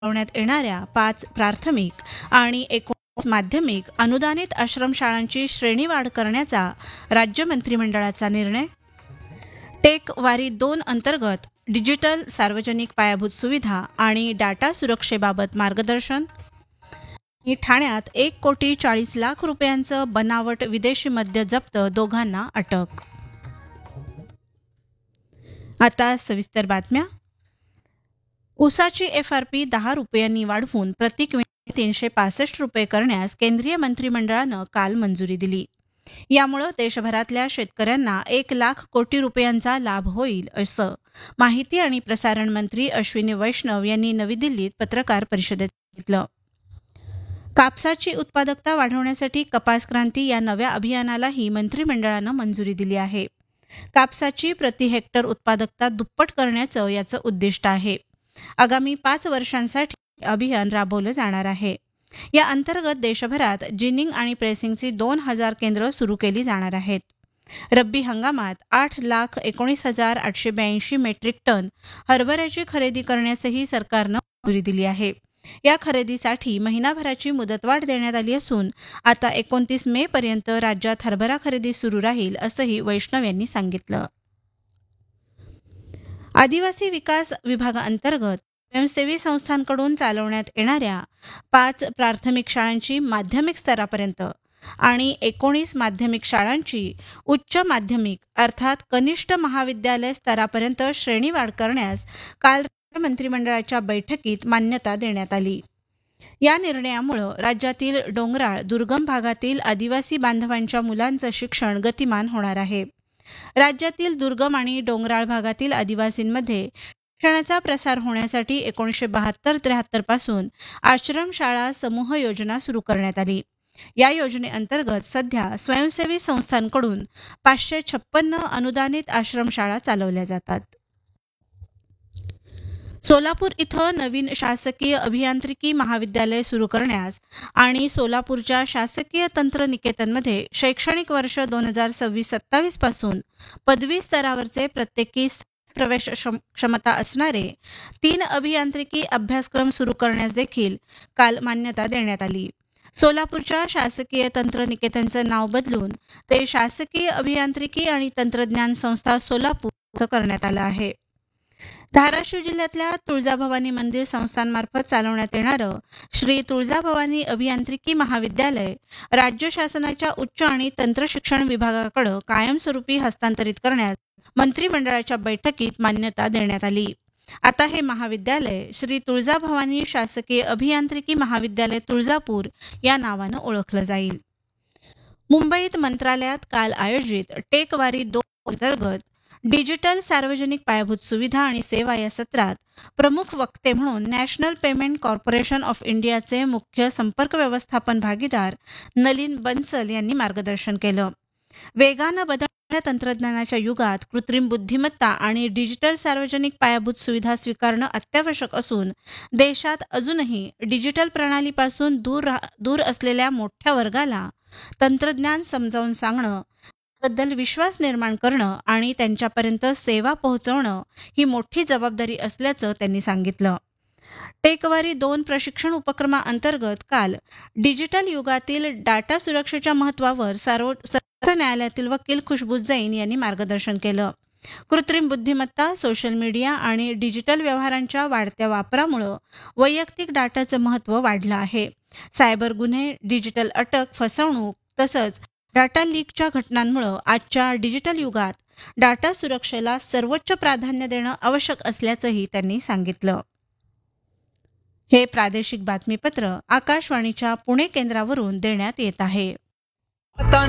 चालवण्यात येणाऱ्या 5 प्राथमिक आणि 19 माध्यमिक अनुदानित आश्रमशाळांची श्रेणीवाढ करण्याचा राज्य मंत्रिमंडळाचा निर्णय. टेक वारी 2 अंतर्गत डिजिटल सार्वजनिक पायाभूत सुविधा आणि डाटा सुरक्षेबाबत मार्गदर्शन. ठाण्यात 1,40,00,000 रुपयांचं बनावट विदेशी मद्य जप्त, दोघांना अटक. आता सविस्तर बातम्या. ऊसाची FRP 10 रुपयांनी वाढवून प्रति क्विंटल 365 रुपये करण्यास केंद्रीय मंत्रिमंडळानं काल मंजुरी दिली. यामुळे देशभरातल्या शेतकऱ्यांना 1,00,000 कोटी रुपयांचा लाभ होईल, असं माहिती आणि प्रसारण मंत्री अश्विनी वैष्णव यांनी नवी दिल्लीत पत्रकार परिषदेत सांगितलं. कापसाची उत्पादकता वाढवण्यासाठी कपास क्रांती या नव्या अभियानालाही मंत्रिमंडळानं मंजुरी दिली आहे. कापसाची प्रति हेक्टर उत्पादकता दुप्पट करण्याचं याचं उद्दिष्ट आहे. आगामी 5 वर्षांसाठी अभियान राबवलं जाणार आहे. या अंतर्गत देशभरात जिनिंग आणि प्रेसिंगची 2,000 केंद्र सुरू केली जाणार आहेत. रब्बी हंगामात 8,19,882 मेट्रिक टन हरभऱ्याची खरेदी करण्यासही सरकारनं मंजुरी दिली आहे. या खरेदीसाठी महिनाभराची मुदतवाढ देण्यात आली असून आता 29 मे पर्यंत राज्यात हरभरा खरेदी सुरू राहील, असंही वैष्णव यांनी सांगितलं. आदिवासी विकास विभागाअंतर्गत स्वयंसेवी संस्थांकडून चालवण्यात येणाऱ्या 5 प्राथमिक शाळांची माध्यमिक स्तरापर्यंत आणि 19 माध्यमिक शाळांची उच्च माध्यमिक अर्थात कनिष्ठ महाविद्यालय स्तरापर्यंत श्रेणीवाढ करण्यास काल मंत्रिमंडळाच्या बैठकीत मान्यता देण्यात आली. या निर्णयामुळे राज्यातील डोंगराळ दुर्गम भागातील आदिवासी बांधवांच्या मुलांचं शिक्षण गतिमान होणार आहे. राज्यातील दुर्गम आणि डोंगराळ भागातील आदिवासींमध्ये शिक्षणाचा प्रसार होण्यासाठी 1972-73 पासून आश्रमशाळा समूह योजना सुरू करण्यात आली. या योजनेअंतर्गत सध्या स्वयंसेवी संस्थांकडून 556 अनुदानित आश्रमशाळा चालवल्या जातात. सोलापूर इथं नवीन शासकीय अभियांत्रिकी महाविद्यालय सुरू करण्यास आणि सोलापूरच्या शासकीय तंत्रनिकेतनमध्ये शैक्षणिक वर्ष 2026-27 पासून पदवी स्तरावरचे प्रत्येकी प्रवेश क्षमता असणारे 3 अभियांत्रिकी अभ्यासक्रम सुरू करण्यास देखील काल मान्यता देण्यात आली. सोलापूरच्या शासकीय तंत्रनिकेतनचं नाव बदलून ते शासकीय अभियांत्रिकी आणि तंत्रज्ञान संस्था सोलापूर करण्यात आलं आहे. धाराशिव जिल्ह्यातल्या तुळजाभवानी मंदिर संस्थांमार्फत चालवण्यात येणारं श्री तुळजाभवानी अभियांत्रिकी महाविद्यालय राज्य शासनाच्या उच्च आणि तंत्रशिक्षण विभागाकडे कायमस्वरूपी हस्तांतरित करण्यास मंत्रिमंडळाच्या बैठकीत मान्यता देण्यात आली. आता हे महाविद्यालय श्री तुळजाभवानी शासकीय अभियांत्रिकी महाविद्यालय तुळजापूर या नावानं ओळखलं जाईल. मुंबईत मंत्रालयात काल आयोजित टेक वारी 2 अंतर्गत डिजिटल सार्वजनिक पायाभूत सुविधा आणि सेवा या सत्रात प्रमुख वक्ते म्हणून नॅशनल पेमेंट कॉर्पोरेशन ऑफ इंडियाचे मुख्य संपर्क व्यवस्थापन भागीदार नलिन बन्सल यांनी मार्गदर्शन केलं. वेगानं बदलणाऱ्या तंत्रज्ञानाच्या युगात कृत्रिम बुद्धिमत्ता आणि डिजिटल सार्वजनिक पायाभूत सुविधा स्वीकारणं अत्यावश्यक असून देशात अजूनही डिजिटल प्रणालीपासून दूर असलेल्या मोठ्या वर्गाला तंत्रज्ञान समजावून सांगणं, बद्दल विश्वास निर्माण करणं आणि त्यांच्यापर्यंत सेवा पोहोचवणं ही मोठी जबाबदारी असल्याचं त्यांनी सांगितलं. टेकवारी 2 प्रशिक्षण उपक्रमाअंतर्गत काल डिजिटल युगातील डाटा सुरक्षेच्या महत्त्वावर सर्वोच्च न्यायालयातील वकील खुशबू जैन यांनी मार्गदर्शन केलं. कृत्रिम बुद्धिमत्ता, सोशल मीडिया आणि डिजिटल व्यवहारांच्या वाढत्या वापरामुळे वैयक्तिक डाटाचं महत्त्व वाढलं आहे. सायबर गुन्हे, डिजिटल अटक, फसवणूक तसंच डाटा लीकच्या घटनांमुळे आजच्या डिजिटल युगात डाटा सुरक्षेला सर्वोच्च प्राधान्य देणं आवश्यक असल्याचंही त्यांनी सांगितलं. हे प्रादेशिक बातमीपत्र आकाशवाणीच्या पुणे केंद्रावरून देण्यात येत आहे.